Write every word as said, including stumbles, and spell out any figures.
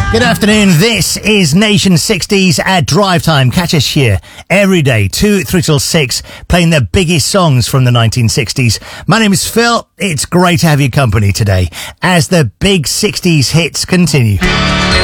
Good afternoon, this is Nation sixties at Drive Time. Catch us here every day, two, three till six, playing the biggest songs from the nineteen sixties. My name is Phil. It's great to have your company today as the big sixties hits continue.